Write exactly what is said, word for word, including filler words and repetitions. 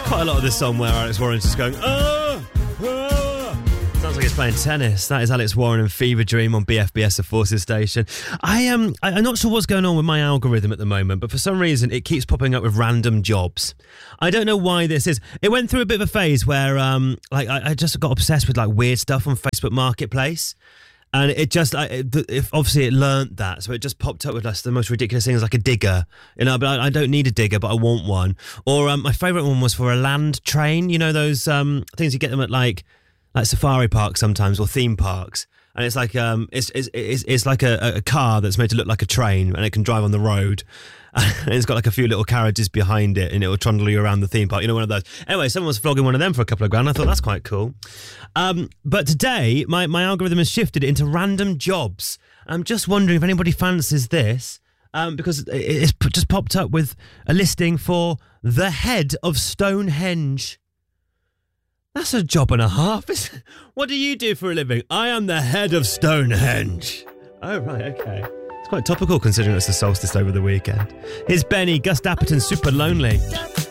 quite a lot of this song where Alex Warren's just going, oh, oh. Sounds like he's playing tennis. That is Alex Warren and Fever Dream on B F B S, the Forces station. I am, I, I'm not sure what's going on with my algorithm at the moment, but for some reason it keeps popping up with random jobs. I don't know why this is. It went through a bit of a phase where um, like I, I just got obsessed with like weird stuff on Facebook Marketplace. And it just, I, it, if obviously it learnt that, so it just popped up with like the most ridiculous things, like a digger. You know, but I, I don't need a digger, but I want one. Or um, my favourite one was for a land train. You know those um, things you get them at like like safari parks sometimes or theme parks, and it's like um, it's it's it's, it's like a, a car that's made to look like a train, and it can drive on the road. And it's got like a few little carriages behind it, and it will trundle you around the theme park. You know, one of those. Anyway, someone was vlogging one of them for a couple of grand. I thought that's quite cool. Um, but today, my, my algorithm has shifted into random jobs. I'm just wondering if anybody fancies this, um, because it, it's just popped up with a listing for the head of Stonehenge. That's a job and a half. What do you do for a living? I am the head of Stonehenge. Oh, right, okay. It's quite topical considering it's the solstice over the weekend. Here's Benny, Gus Dapperton, Super Lonely.